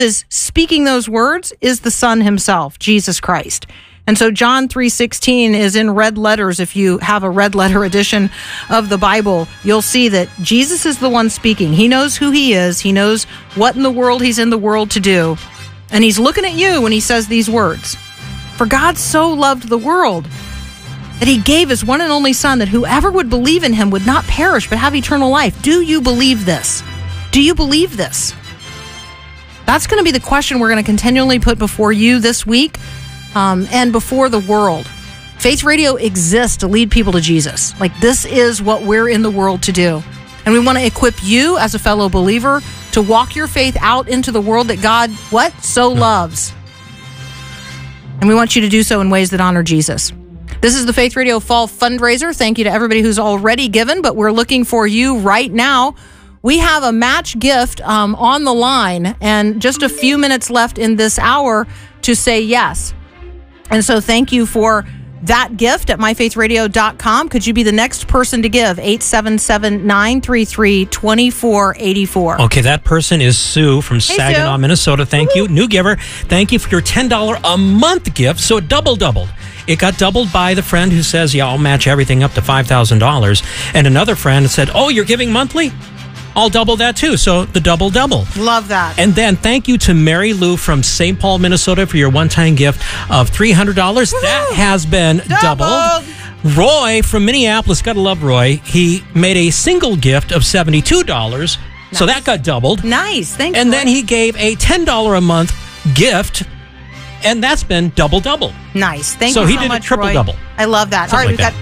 is speaking those words is the Son himself, Jesus Christ. And so John 3:16 is in red letters. If you have a red letter edition of the Bible, you'll see that Jesus is the one speaking. He knows who he is. He knows what in the world he's in the world to do. And he's looking at you when he says these words. For God so loved the world that he gave his one and only Son, that whoever would believe in him would not perish but have eternal life. Do you believe this? Do you believe this? That's going to be the question we're going to continually put before you this week. And before the world. Faith Radio exists to lead people to Jesus. Like, this is what we're in the world to do. And we want to equip you as a fellow believer to walk your faith out into the world that God, so loves. And we want you to do so in ways that honor Jesus. This is the Faith Radio Fall Fundraiser. Thank you to everybody who's already given, but we're looking for you right now. We have a match gift on the line, and just a few minutes left in this hour to say yes. And so thank you for that gift at myfaithradio.com. Could you be the next person to give? 877-933-2484. Okay, that person is Sue from Saginaw, Minnesota. Thank you. New giver. Thank you for your $10 a month gift. So it doubled. It got doubled by the friend who says, yeah, I'll match everything up to $5,000. And another friend said, oh, you're giving monthly? I'll double that too. So the double. Love that. And then thank you to Mary Lou from St. Paul, Minnesota for your one-time gift of $300. Woo-hoo! That has been doubled. Roy from Minneapolis, gotta love Roy. He made a single gift of $72. Nice. So that got doubled. Nice. Thanks. And then he gave a $10 a month gift, and that's been double. Nice. Thank you so much, So he did a triple-double. I love that. Something All right, we've got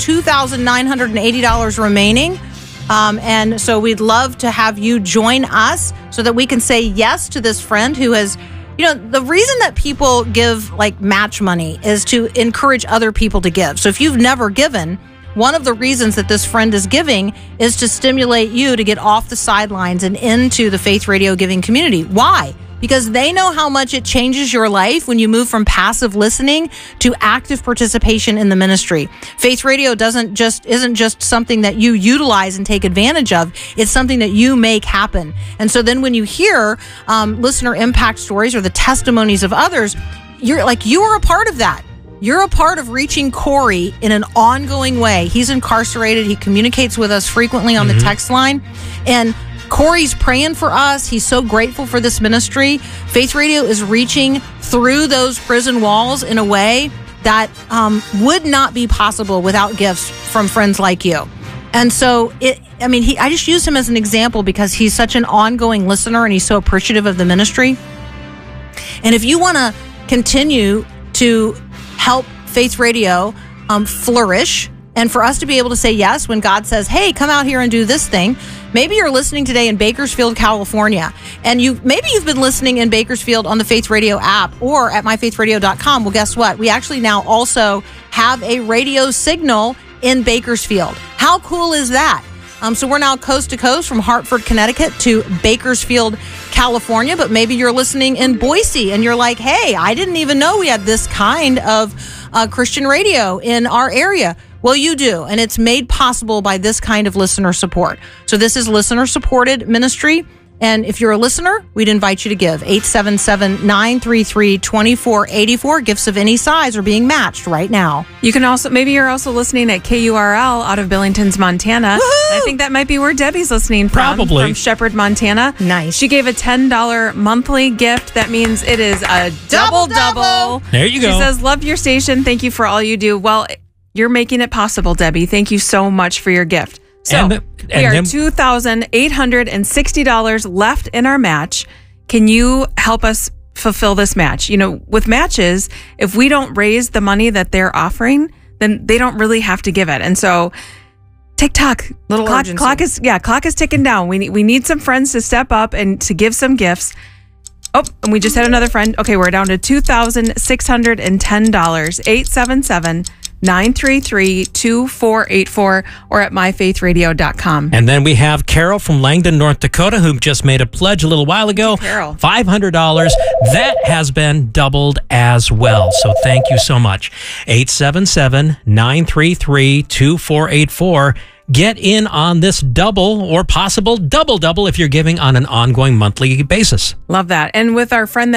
$2,980 remaining. And so we'd love to have you join us so that we can say yes to this friend who has, the reason that people give like match money is to encourage other people to give. So if you've never given, one of the reasons that this friend is giving is to stimulate you to get off the sidelines and into the Faith Radio giving community. Why? Because they know how much it changes your life when you move from passive listening to active participation in the ministry. Faith Radio isn't just something that you utilize and take advantage of. It's something that you make happen. And so then when you hear listener impact stories or the testimonies of others, you are a part of that. You're a part of reaching Corey in an ongoing way. He's incarcerated. He communicates with us frequently on the text line. And Corey's praying for us. He's so grateful for this ministry. Faith Radio is reaching through those prison walls in a way that would not be possible without gifts from friends like you. And so, I just use him as an example because he's such an ongoing listener and he's so appreciative of the ministry. And if you want to continue to help Faith Radio flourish, and for us to be able to say yes when God says, hey, come out here and do this thing. Maybe you're listening today in Bakersfield, California, and maybe you've been listening in Bakersfield on the Faith Radio app or at myfaithradio.com. Well, guess what? We actually now also have a radio signal in Bakersfield. How cool is that? So we're now coast to coast from Hartford, Connecticut to Bakersfield, California. But maybe you're listening in Boise and you're like, hey, I didn't even know we had this kind of Christian radio in our area. Well, you do, and it's made possible by this kind of listener support. So this is listener-supported ministry, and if you're a listener, we'd invite you to give. 877-933-2484. Gifts of any size are being matched right now. You can also, maybe you're also listening at KURL out of Billington's, Montana. I think that might be where Debbie's listening from Shepherd, Montana. Nice. She gave a $10 monthly gift. That means it is a double. There you go. She says, love your station. Thank you for all you do. Well, you're making it possible, Debbie. Thank you so much for your gift. So we are $2,860 left in our match. Can you help us fulfill this match? With matches, if we don't raise the money that they're offering, then they don't really have to give it. And so TikTok, clock is ticking down. We need some friends to step up and to give some gifts. Oh, and we just had another friend. Okay, we're down to $2,610. 877-933-2484 or at myfaithradio.com. And then we have Carol from Langdon, North Dakota, who just made a pledge a little while ago. Carol. $500. That has been doubled as well. So thank you so much. 877-933-2484. Get in on this double or possible double if you're giving on an ongoing monthly basis. Love that. And with our friend